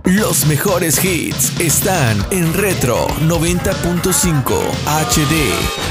Los mejores hits están en Retro 90.5 HD.